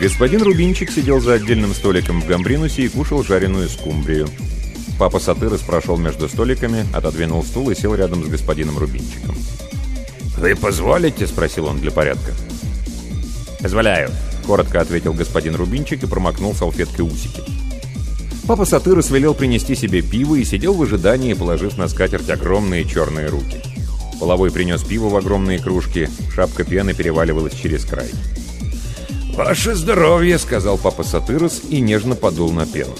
Господин Рубинчик сидел за отдельным столиком в гамбринусе и кушал жареную скумбрию. Папа Сатырос прошел между столиками, отодвинул стул и сел рядом с господином Рубинчиком. «Вы позволите?» — спросил он для порядка. «Позволяю», — коротко ответил господин Рубинчик и промокнул салфеткой усики. Папа Сатырос велел принести себе пиво и сидел в ожидании, положив на скатерть огромные черные руки. Половой принес пиво в огромные кружки, шапка пены переваливалась через край. «Ваше здоровье!» — сказал папа Сатырос и нежно подул на пену.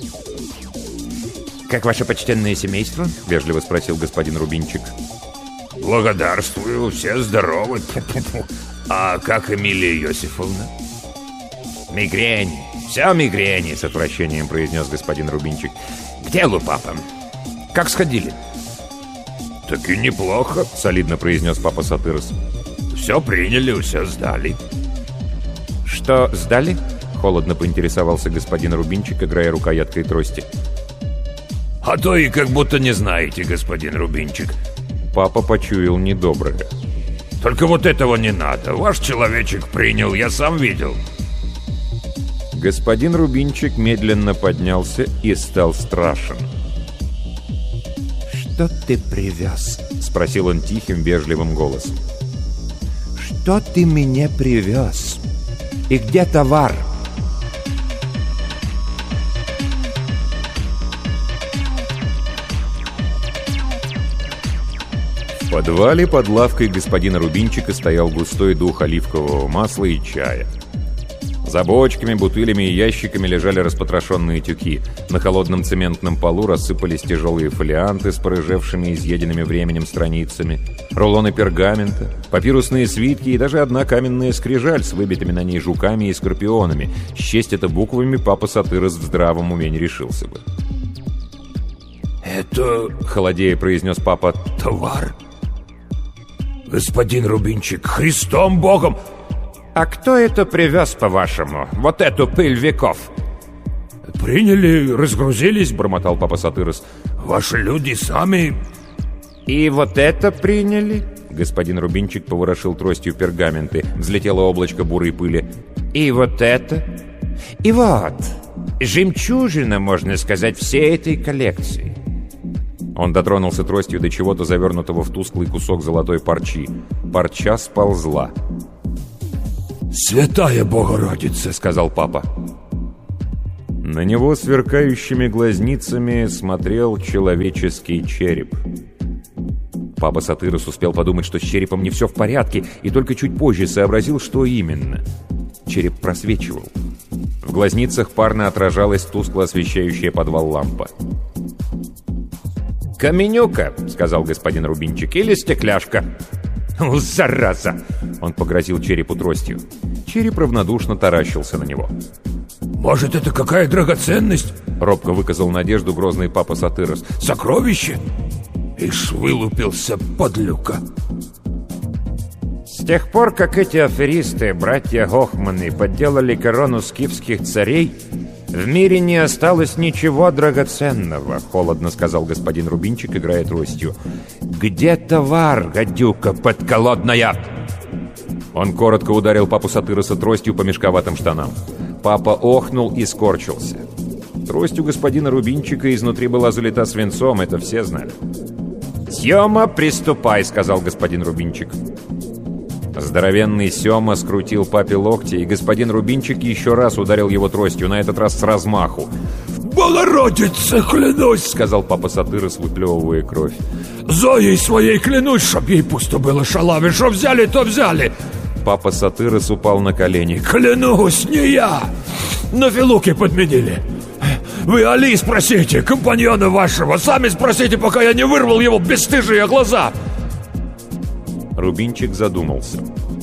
«Как ваше почтенное семейство?» — вежливо спросил господин Рубинчик. «Благодарствую, все здоровы. А как Эмилия Иосифовна?» «Мигрень. Все мигрени», — с отвращением произнес господин Рубинчик. «К делу, папа. Как сходили?» «Так и неплохо», — солидно произнес папа Сатырос. «Все приняли, все сдали». «Что сдали?» — холодно поинтересовался господин Рубинчик, играя рукояткой трости. «А то и как будто не знаете, господин Рубинчик». Папа почуял недоброе. «Только вот этого не надо. Ваш человечек принял, я сам видел». Господин Рубинчик медленно поднялся и стал страшен. «Что ты привез?» — спросил он тихим, вежливым голосом. «Что ты мне привез? И где товар?» В подвале под лавкой господина Рубинчика стоял густой дух оливкового масла и чая. За бочками, бутылями и ящиками лежали распотрошенные тюки. На холодном цементном полу рассыпались тяжелые фолианты с порыжевшими и изъеденными временем страницами, рулоны пергамента, папирусные свитки и даже одна каменная скрижаль с выбитыми на ней жуками и скорпионами. Счесть это буквами папа Сатырос в здравом уме не решился бы. «Это, — холодея произнес папа, — товар? Господин Рубинчик, Христом Богом!» «А кто это привез, по-вашему? Вот эту пыль веков?» «Приняли, разгрузились», — бормотал папа Сатырос. «Ваши люди сами...» «И вот это приняли?» Господин Рубинчик поворошил тростью пергаменты. Взлетело облачко бурой пыли. «И вот это? И вот, жемчужина, можно сказать, всей этой коллекции». Он дотронулся тростью до чего-то завернутого в тусклый кусок золотой парчи. Парча сползла. «Святая Богородица!» — сказал папа. На него сверкающими глазницами смотрел человеческий череп. Папа Сатырос успел подумать, что с черепом не все в порядке, и только чуть позже сообразил, что именно. Череп просвечивал. В глазницах парно отражалась тускло освещающая подвал лампа. «Каменюка!» — сказал господин Рубинчик. «Или стекляшка?» «Ну, зараза!» — он погрозил черепу тростью. Череп равнодушно таращился на него. «Может, это какая драгоценность?» — робко выказал надежду грозный папа Сатырос. «Сокровище?» Ишь, вылупился, подлюка. «С тех пор, как эти аферисты, братья Гохманы, подделали корону скифских царей, в мире не осталось ничего драгоценного», — холодно сказал господин Рубинчик, играя тростью. «Где товар, гадюка подколодная?» Он коротко ударил папу Сатыроса тростью по мешковатым штанам. Папа охнул и скорчился. Трость у господина Рубинчика изнутри была залита свинцом, это все знали. «Сёма, приступай», — сказал господин Рубинчик. Здоровенный Сёма скрутил папе локти, и господин Рубинчик еще раз ударил его тростью, на этот раз с размаху. «Богородице, клянусь!» — сказал папа Сатырос, выплевывая кровь. «Зоей своей клянусь, чтоб ей пусто было, шалавы! Что взяли, то взяли!» Папа Сатырос упал на колени. «Клянусь, не я! На филуке подменили! Вы Али спросите, компаньона вашего! Сами спросите, пока я не вырвал его бесстыжие глаза!» Рубинчик задумался.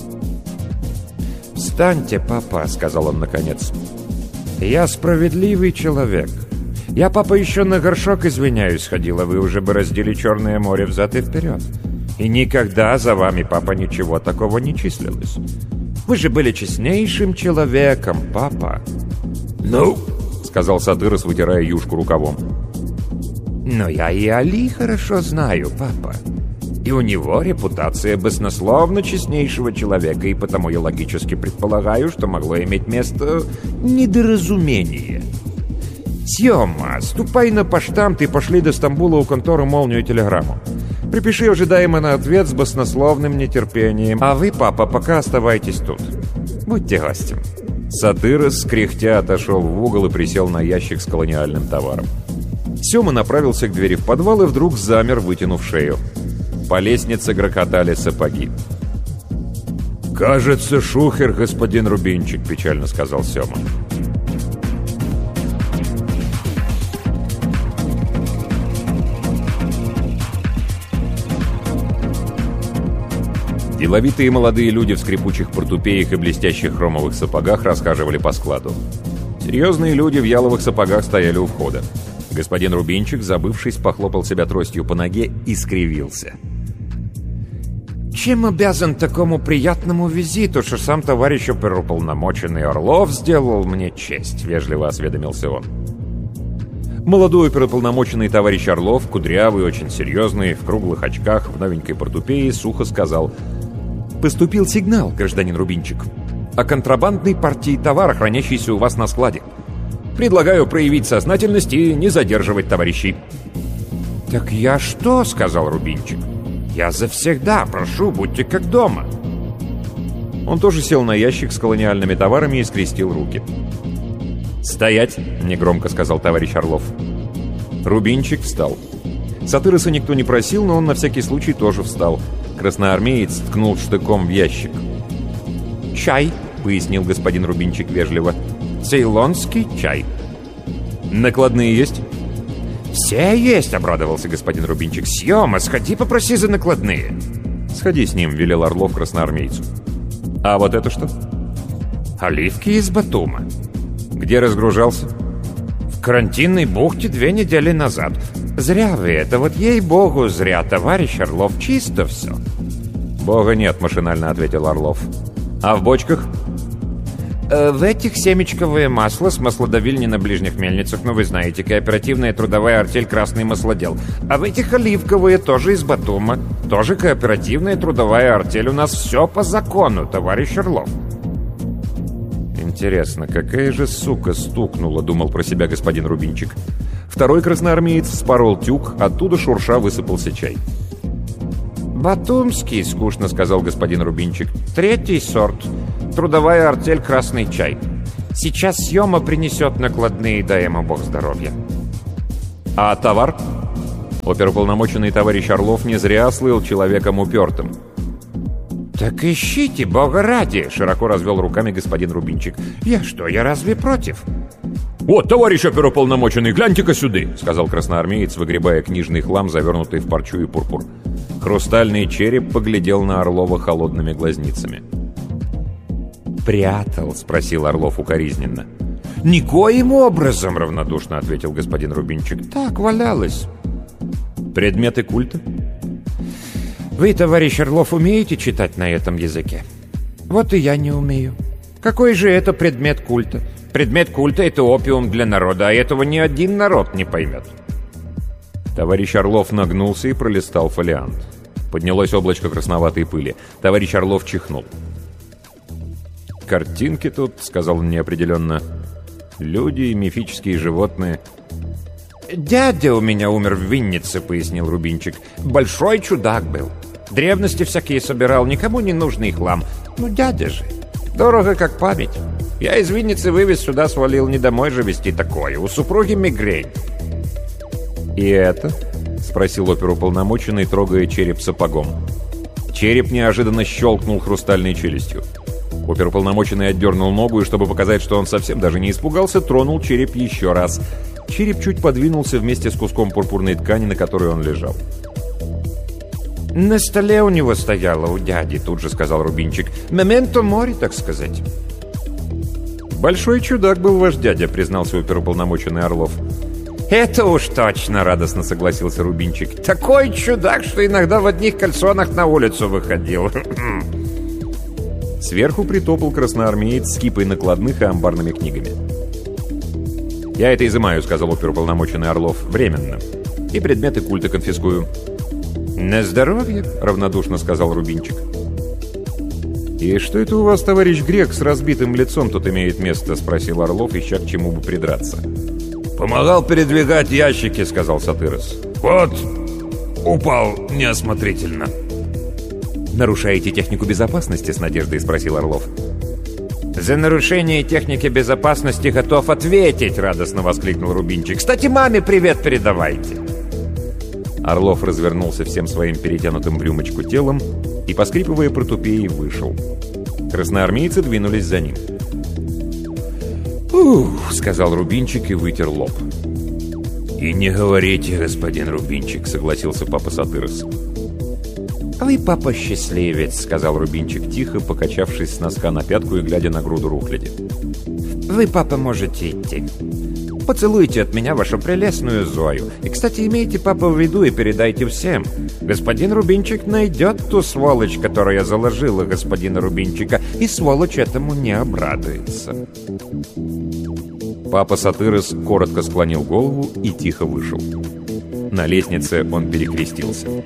«Встаньте, папа», — сказал он наконец. «Я справедливый человек. Я, папа, еще на горшок, извиняюсь, ходила. Вы уже бороздили Черное море взад и вперед. И никогда за вами, папа, ничего такого не числилось. Вы же были честнейшим человеком, папа». «Ну», — сказал Сатырос, вытирая юшку рукавом. «Но я и Али хорошо знаю, папа. И у него репутация баснословно честнейшего человека, и потому я логически предполагаю, что могло иметь место недоразумение. Сьома, ступай на поштамт и пошли до Стамбула у конторы «Молнию» телеграмму. Припиши ожидаемо на ответ с баснословным нетерпением. А вы, папа, пока оставайтесь тут. Будьте гостем». Сатырос, кряхтя, отошел в угол и присел на ящик с колониальным товаром. Сёма направился к двери в подвал и вдруг замер, вытянув шею. По лестнице грохотали сапоги. «Кажется, шухер, господин Рубинчик», — печально сказал Сёма. Деловитые молодые люди в скрипучих портупеях и блестящих хромовых сапогах расхаживали по складу. Серьезные люди в яловых сапогах стояли у входа. Господин Рубинчик, забывшись, похлопал себя тростью по ноге и скривился. «Чем обязан такому приятному визиту, что сам товарищ оперуполномоченный Орлов сделал мне честь?» — вежливо осведомился он. Молодой оперуполномоченный товарищ Орлов, кудрявый, очень серьезный, в круглых очках, в новенькой портупее, сухо сказал: «Поступил сигнал, гражданин Рубинчик, о контрабандной партии товара, хранящейся у вас на складе. Предлагаю проявить сознательность и не задерживать товарищей». «Так я что?» — сказал Рубинчик. «Я завсегда прошу, будьте как дома». Он тоже сел на ящик с колониальными товарами и скрестил руки. «Стоять!» — негромко сказал товарищ Орлов. Рубинчик встал. Сатыроса никто не просил, но он на всякий случай тоже встал. Красноармеец ткнул штыком в ящик. «Чай», — пояснил господин Рубинчик вежливо. «Цейлонский чай». «Накладные есть?» «Все есть», — обрадовался господин Рубинчик. «Сьома, сходи, попроси за накладные». «Сходи с ним», — велел Орлов красноармейцу. «А вот это что?» «Оливки из Батума». «Где разгружался?» «В карантинной бухте 2 недели назад». «Зря вы это, вот ей-богу, зря, товарищ Орлов, чисто все». «Бога нет», — машинально ответил Орлов. «А в бочках?» «В этих семечковое масло с маслодавильни на ближних мельницах, ну вы знаете, кооперативная трудовая артель «Красный маслодел». А в этих оливковые тоже из Батума, тоже кооперативная трудовая артель. У нас все по закону, товарищ Орлов». «Интересно, какая же сука стукнула», — думал про себя господин Рубинчик. Второй красноармеец вспорол тюк, оттуда шурша высыпался чай. «Батумский», — скучно сказал господин Рубинчик. «3-й сорт. Трудовая артель «Красный чай». Сейчас Сьома принесет накладные, дай ему бог здоровья». «А товар?» Оперуполномоченный товарищ Орлов не зря слыл человеком упертым. «Так ищите, бога ради!» — широко развел руками господин Рубинчик. «Я что, я разве против?» «Вот, товарищ оперуполномоченный, гляньте-ка сюда!» — сказал красноармеец, выгребая книжный хлам, завернутый в парчу и пурпур. Хрустальный череп поглядел на Орлова холодными глазницами. «Прятал?» — спросил Орлов укоризненно. «Никоим образом!» — равнодушно ответил господин Рубинчик. «Так, валялось». «Предметы культа?» «Вы, товарищ Орлов, умеете читать на этом языке?» «Вот и я не умею». «Какой же это предмет культа?» «Предмет культа — это опиум для народа, а этого ни один народ не поймет». Товарищ Орлов нагнулся и пролистал фолиант. Поднялось облачко красноватой пыли. Товарищ Орлов чихнул. «Картинки тут», — сказал он неопределенно. «Люди и мифические животные». «Дядя у меня умер в Виннице», — пояснил Рубинчик. «Большой чудак был. Древности всякие собирал, никому не нужный хлам. Ну, дядя же. Дорого, как память. Я из Винницы вывез, сюда свалил, не домой же везти такое. У супруги мигрень». «И это?» — спросил оперуполномоченный, трогая череп сапогом. Череп неожиданно щелкнул хрустальной челюстью. Оперуполномоченный отдернул ногу и, чтобы показать, что он совсем даже не испугался, тронул череп еще раз. Череп чуть подвинулся вместе с куском пурпурной ткани, на которой он лежал. «На столе у него стояло, у дяди», — тут же сказал Рубинчик. «Мементо мори, так сказать». «Большой чудак был ваш дядя», — признался оперуполномоченный Орлов. «Это уж точно», — радостно согласился Рубинчик. «Такой чудак, что иногда в одних кальсонах на улицу выходил». Сверху притопал красноармеец с кипой накладных и амбарными книгами. «Я это изымаю», — сказал оперуполномоченный Орлов. «Временно. И предметы культа конфискую». «На здоровье», — равнодушно сказал Рубинчик. «И что это у вас, товарищ Грек, с разбитым лицом тут имеет место?» — спросил Орлов, ища к чему бы придраться. «Помогал передвигать ящики», — сказал Сатырос. «Вот, упал неосмотрительно». «Нарушаете технику безопасности?» — с надеждой спросил Орлов. «За нарушение техники безопасности готов ответить!» — радостно воскликнул Рубинчик. «Кстати, маме привет передавайте!» Орлов развернулся всем своим перетянутым в рюмочку телом и, поскрипывая протупеей, вышел. Красноармейцы двинулись за ним. «Ух!» — сказал Рубинчик и вытер лоб. «И не говорите, господин Рубинчик», — согласился папа Сатырос. «Вы, папа, счастливец», — сказал Рубинчик тихо, покачавшись с носка на пятку и глядя на груду рухляди. «Вы, папа, можете идти. Поцелуйте от меня вашу прелестную Зою. И, кстати, имейте, папа, в виду и передайте всем. Господин Рубинчик найдет ту сволочь, которая заложила господина Рубинчика, и сволочь этому не обрадуется». Папа Сатырос коротко склонил голову и тихо вышел. На лестнице он перекрестился.